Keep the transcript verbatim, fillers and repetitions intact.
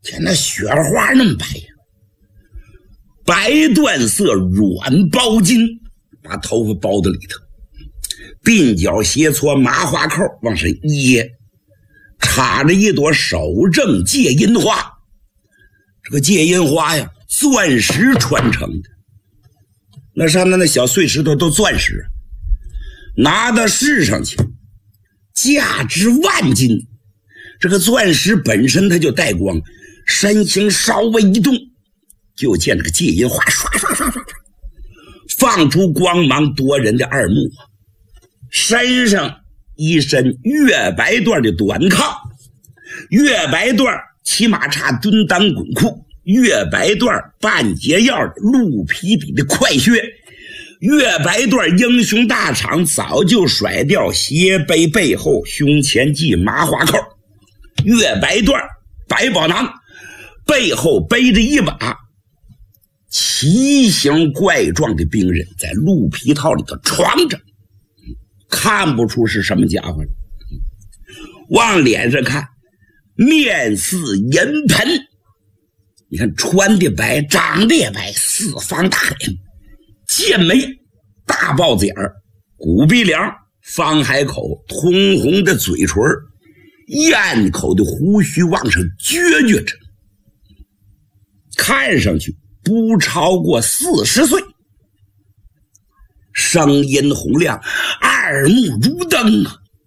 天，那雪花那么白呀，白缎色软包巾，把头发包在里头，鬓角斜搓麻花扣往上掖，插着一朵手正戒阴花。这个戒阴花呀，钻石穿成的，那上面那小碎石头都钻石，拿到市上去价值万金。这个钻石本身它就带光，身形稍微一动，就见这个戒阴花刷刷刷刷刷放出光芒夺人的二目啊！身上一身月白缎的短裆，月白缎骑马叉蹲裆滚裤，月白缎半截腰的鹿皮底的快靴，月白缎英雄大氅早就甩掉斜背背后胸前系麻花扣，月白缎百宝囊，背后背着一把奇形怪状的兵刃，在鹿皮套里头闯着，看不出是什么家伙了。往脸上看，面似银盆，你看穿的白，长得也白，四方大脸，剑眉，大豹子眼儿，骨鼻梁，方海口，通红的嘴唇，咽口的胡须往上撅撅着，看上去不超过四十岁，声音洪亮，耳目如灯啊！